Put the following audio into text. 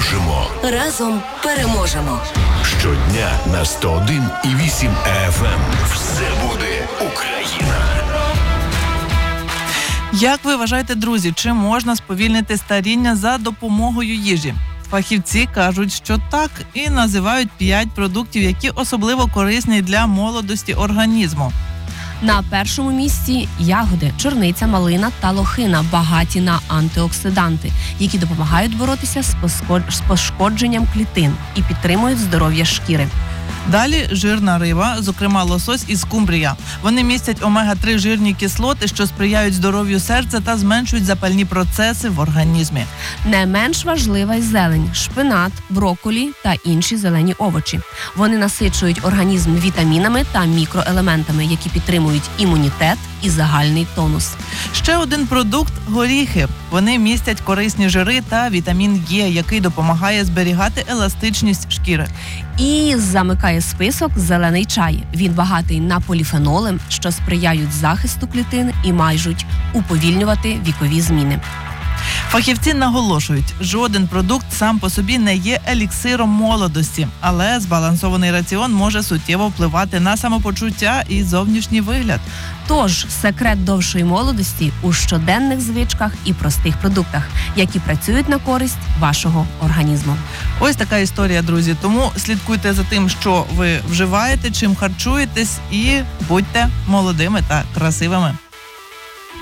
можемо. Разом переможемо. Щодня на 101,8 FM. Все буде Україна. Як ви вважаєте, друзі, чи можна сповільнити старіння за допомогою їжі? Фахівці кажуть, що так, і називають 5 продуктів, які особливо корисні для молодості організму. На першому місці ягоди, чорниця, малина та лохина, багаті на антиоксиданти, які допомагають боротися з пошкодженням клітин і підтримують здоров'я шкіри. Далі жирна риба, зокрема лосось і скумбрія. Вони містять омега-3 жирні кислоти, що сприяють здоров'ю серця та зменшують запальні процеси в організмі. Не менш важлива й зелень, шпинат, брокколі та інші зелені овочі. Вони насичують організм вітамінами та мікроелементами, які підтримують імунітет і загальний тонус. Ще один продукт – горіхи. Вони містять корисні жири та вітамін Е, який допомагає зберігати еластичність шкіри. І замикає список зелений чай. Він багатий на поліфеноли, що сприяють захисту клітин і мають уповільнювати вікові зміни. Фахівці наголошують, жоден продукт сам по собі не є еліксиром молодості, але збалансований раціон може суттєво впливати на самопочуття і зовнішній вигляд. Тож, секрет довшої молодості у щоденних звичках і простих продуктах, які працюють на користь вашого організму. Ось така історія, друзі. Тому слідкуйте за тим, що ви вживаєте, чим харчуєтесь, і будьте молодими та красивими.